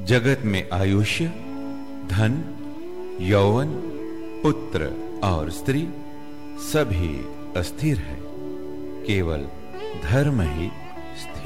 जगत में आयुष्य, धन, यौवन, पुत्र और स्त्री सभी अस्थिर है, केवल धर्म ही स्थिर।